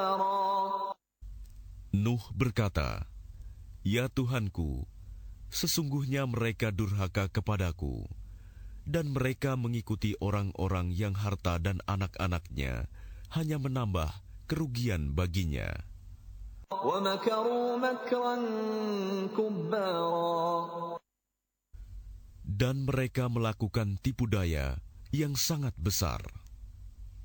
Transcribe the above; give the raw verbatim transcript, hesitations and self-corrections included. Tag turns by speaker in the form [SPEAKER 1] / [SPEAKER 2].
[SPEAKER 1] Nuh berkata, "Ya Tuhanku, sesungguhnya mereka durhaka kepadaku, dan mereka mengikuti orang-orang yang harta dan anak-anaknya hanya menambah kerugian baginya. Dan mereka melakukan tipu daya yang sangat besar."